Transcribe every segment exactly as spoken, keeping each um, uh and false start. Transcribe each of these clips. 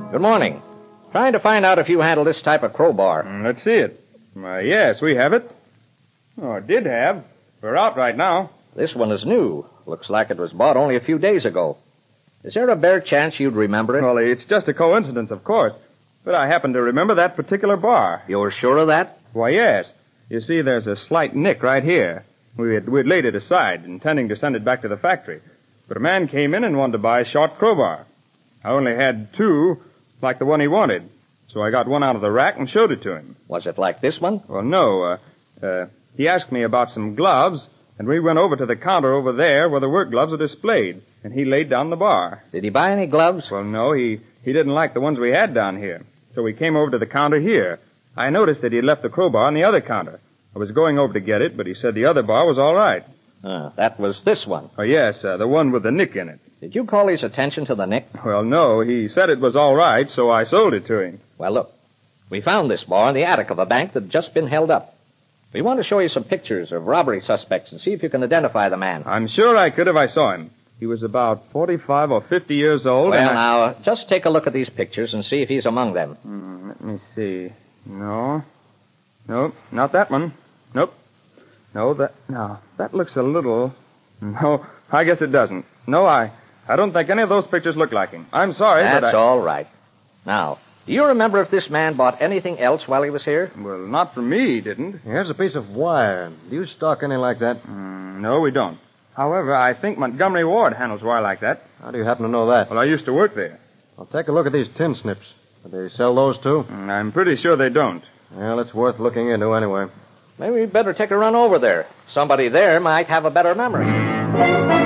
Good morning. Trying to find out if you handle this type of crowbar. Mm, let's see it. Uh, yes, we have it. Oh, it did have. We're out right now. This one is new. Looks like it was bought only a few days ago. Is there a bare chance you'd remember it? Well, it's just a coincidence, of course. But I happen to remember that particular bar. You're sure of that? Why, yes. You see, there's a slight nick right here. We had, we'd laid it aside, intending to send it back to the factory. But a man came in and wanted to buy a short crowbar. I only had two, like the one he wanted. So I got one out of the rack and showed it to him. Was it like this one? Well, no. Uh, uh, he asked me about some gloves, and we went over to the counter over there where the work gloves are displayed, and he laid down the bar. Did he buy any gloves? Well, no, he, he didn't like the ones we had down here. So we came over to the counter here. I noticed that he left the crowbar on the other counter. I was going over to get it, but he said the other bar was all right. Uh, that was this one. Oh, yes, uh, the one with the nick in it. Did you call his attention to the nick? Well, no, he said it was all right, so I sold it to him. Well, look. We found this bar in the attic of a bank that had just been held up. We want to show you some pictures of robbery suspects and see if you can identify the man. I'm sure I could if I saw him. He was about forty-five or fifty years old. Well, and I... now, uh, just take a look at these pictures and see if he's among them. Mm, let me see. No. Nope, not that one. Nope. No, that... No, that looks a little... No, I guess it doesn't. No, I... I don't think any of those pictures look like him. I'm sorry, That's but I... all right. Now, do you remember if this man bought anything else while he was here? Well, not from me, he didn't. Here's a piece of wire. Do you stock any like that? Mm, no, we don't. However, I think Montgomery Ward handles wire like that. How do you happen to know that? Well, I used to work there. Well, take a look at these tin snips. Do they sell those, too? Mm, I'm pretty sure they don't. Well, it's worth looking into anyway. Maybe we'd better take a run over there. Somebody there might have a better memory.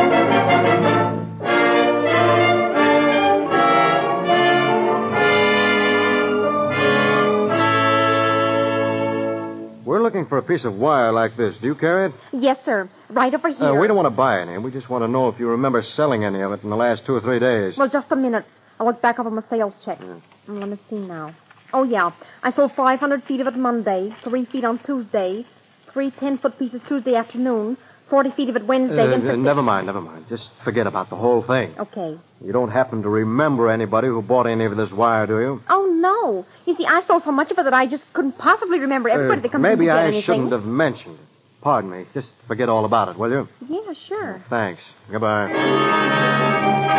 We're looking for a piece of wire like this. Do you carry it? Yes, sir. Right over here. Uh, we don't want to buy any. We just want to know if you remember selling any of it in the last two or three days. Well, just a minute. I'll look back over my sales check. Yeah. I'm going to see now. Oh, yeah. I sold five hundred feet of it Monday, three feet on Tuesday, three ten-foot pieces Tuesday afternoon, forty feet of it Wednesday, Uh, and... uh, never mind, never mind. Just forget about the whole thing. Okay. You don't happen to remember anybody who bought any of this wire, do you? Oh, no. You see, I sold so much of it that I just couldn't possibly remember everybody Uh, that comes maybe in to get I anything. shouldn't have mentioned it. Pardon me. Just forget all about it, will you? Yeah, sure. Thanks. Goodbye.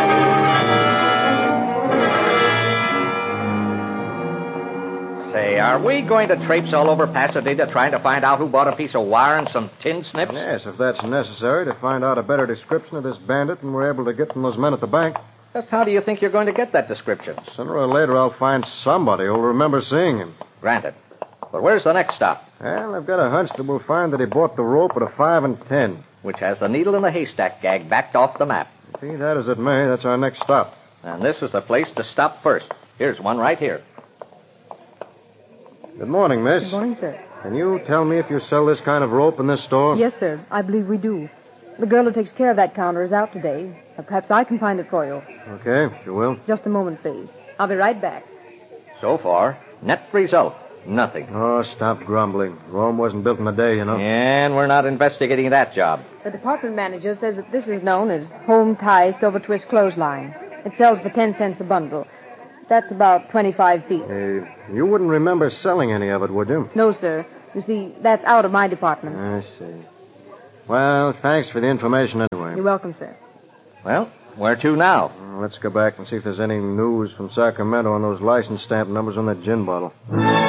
Say, are we going to traipse all over Pasadena trying to find out who bought a piece of wire and some tin snips? Yes, if that's necessary to find out a better description of this bandit than we're able to get from those men at the bank. Just how do you think you're going to get that description? Sooner or later, I'll find somebody who'll remember seeing him. Granted. But where's the next stop? Well, I've got a hunch that we'll find that he bought the rope at a five and ten. Which has the needle in the haystack gag backed off the map. Be that as it may, that's our next stop. And this is the place to stop first. Here's one right here. Good morning, miss. Good morning, sir. Can you tell me if you sell this kind of rope in this store? Yes, sir. I believe we do. The girl who takes care of that counter is out today. Uh, Perhaps I can find it for you. Okay, if you will. Just a moment, please. I'll be right back. So far, net result. Nothing. Oh, stop grumbling. Rome wasn't built in a day, you know. And we're not investigating that job. The department manager says that this is known as Home Tie Silver Twist Clothesline. It sells for ten cents a bundle. That's about twenty-five feet. Uh, you wouldn't remember selling any of it, would you? No, sir. You see, that's out of my department. I see. Well, thanks for the information anyway. You're welcome, sir. Well, where to now? Well, let's go back and see if there's any news from Sacramento on those license stamp numbers on that gin bottle.